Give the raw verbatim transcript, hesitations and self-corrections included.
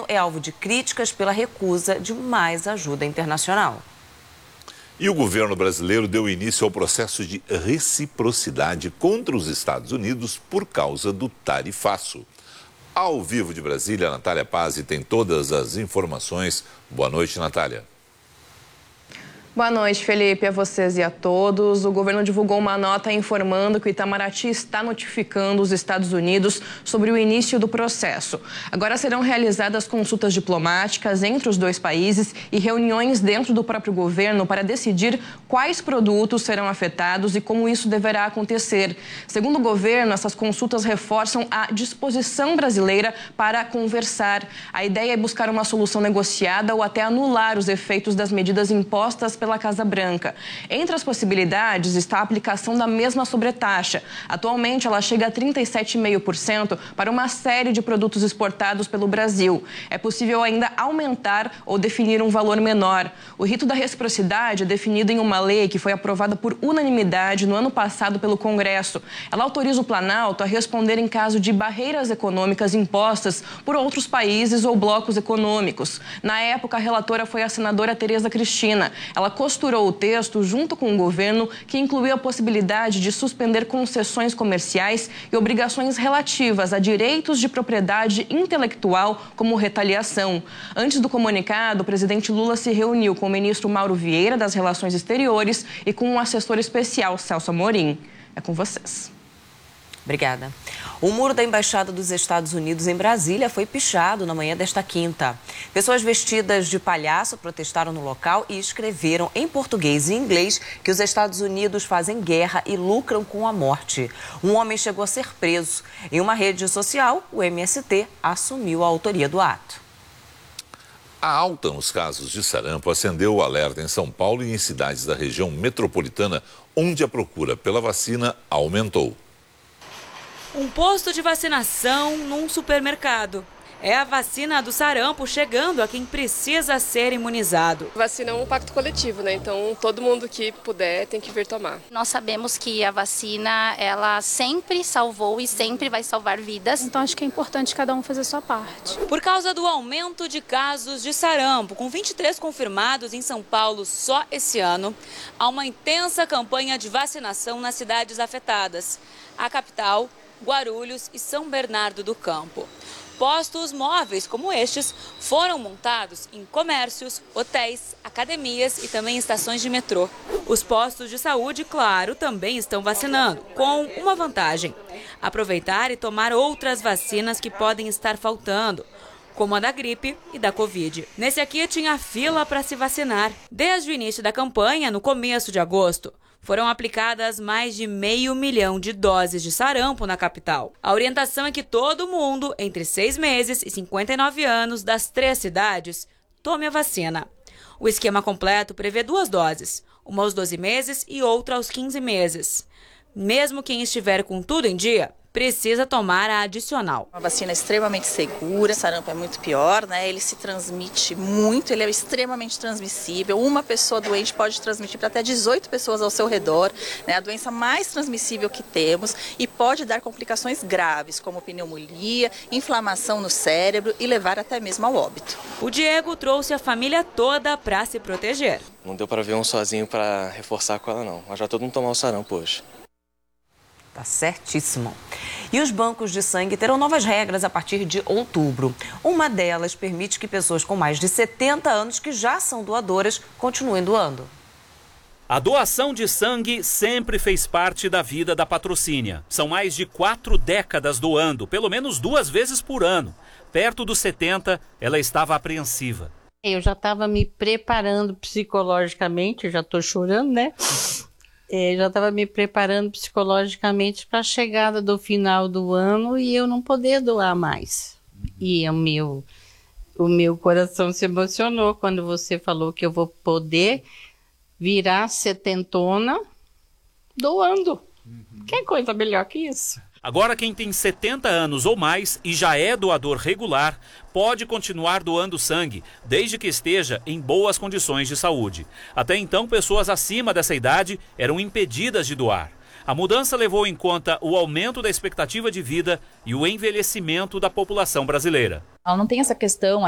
é alvo de críticas pela recusa de mais ajuda internacional. E o governo brasileiro deu início ao processo de reciprocidade contra os Estados Unidos por causa do tarifaço. Ao vivo de Brasília, Natália Pazzi tem todas as informações. Boa noite, Natália. Boa noite, Felipe, a vocês e a todos. O governo divulgou uma nota informando que o Itamaraty está notificando os Estados Unidos sobre o início do processo. Agora serão realizadas consultas diplomáticas entre os dois países e reuniões dentro do próprio governo para decidir quais produtos serão afetados e como isso deverá acontecer. Segundo o governo, essas consultas reforçam a disposição brasileira para conversar. A ideia é buscar uma solução negociada ou até anular os efeitos das medidas impostas pela Casa Branca. Entre as possibilidades está a aplicação da mesma sobretaxa. Atualmente, ela chega a trinta e sete vírgula cinco por cento para uma série de produtos exportados pelo Brasil. É possível ainda aumentar ou definir um valor menor. O rito da reciprocidade é definido em uma lei que foi aprovada por unanimidade no ano passado pelo Congresso. Ela autoriza o Planalto a responder em caso de barreiras econômicas impostas por outros países ou blocos econômicos. Na época, a relatora foi a senadora Tereza Cristina. Ela costurou o texto junto com o governo, que incluiu a possibilidade de suspender concessões comerciais e obrigações relativas a direitos de propriedade intelectual, como retaliação. Antes do comunicado, o presidente Lula se reuniu com o ministro Mauro Vieira, das Relações Exteriores, e com o assessor especial, Celso Amorim. É com vocês. Obrigada. O muro da Embaixada dos Estados Unidos em Brasília foi pichado na manhã desta quinta. Pessoas vestidas de palhaço protestaram no local e escreveram em português e inglês que os Estados Unidos fazem guerra e lucram com a morte. Um homem chegou a ser preso. Em uma rede social, o M S T assumiu a autoria do ato. A alta nos casos de sarampo acendeu o alerta em São Paulo e em cidades da região metropolitana, onde a procura pela vacina aumentou. Um posto de vacinação num supermercado. É a vacina do sarampo chegando a quem precisa ser imunizado. Vacina é um pacto coletivo, né? Então todo mundo que puder tem que vir tomar. Nós sabemos que a vacina, ela sempre salvou e sempre vai salvar vidas. Então acho que é importante cada um fazer a sua parte. Por causa do aumento de casos de sarampo, com vinte e três confirmados em São Paulo só esse ano, há uma intensa campanha de vacinação nas cidades afetadas. A capital, Guarulhos e São Bernardo do Campo. Postos móveis como estes foram montados em comércios, hotéis, academias e também estações de metrô. Os postos de saúde, claro, também estão vacinando, com uma vantagem: aproveitar e tomar outras vacinas que podem estar faltando, como a da gripe e da Covid. Nesse aqui tinha fila para se vacinar. Desde o início da campanha, no começo de agosto, foram aplicadas mais de meio milhão de doses de sarampo na capital. A orientação é que todo mundo, entre seis meses e cinquenta e nove anos, das três cidades, tome a vacina. O esquema completo prevê duas doses, uma aos doze meses e outra aos quinze meses. Mesmo quem estiver com tudo em dia, precisa tomar a adicional. Uma vacina extremamente segura, o sarampo é muito pior, né? Ele se transmite muito, ele é extremamente transmissível. Uma pessoa doente pode transmitir para até dezoito pessoas ao seu redor, né? A doença mais transmissível que temos e pode dar complicações graves, como pneumonia, inflamação no cérebro e levar até mesmo ao óbito. O Diego trouxe a família toda para se proteger. Não deu para ver um sozinho para reforçar com ela, não. Mas já todo mundo tomou o sarampo hoje. Tá certíssimo. E os bancos de sangue terão novas regras a partir de outubro. Uma delas permite que pessoas com mais de setenta anos que já são doadoras continuem doando. A doação de sangue sempre fez parte da vida da Patrocínia. São mais de quatro décadas doando, pelo menos duas vezes por ano. Perto dos setenta, ela estava apreensiva. Eu já estava me preparando psicologicamente, eu já estou chorando, né? Eu já estava me preparando psicologicamente para a chegada do final do ano e eu não poder doar mais. E o meu, o meu coração se emocionou quando você falou que eu vou poder virar setentona doando. Uhum. Que coisa melhor que isso? Agora quem tem setenta anos ou mais e já é doador regular pode continuar doando sangue, desde que esteja em boas condições de saúde. Até então, pessoas acima dessa idade eram impedidas de doar. A mudança levou em conta o aumento da expectativa de vida e o envelhecimento da população brasileira. Não tem essa questão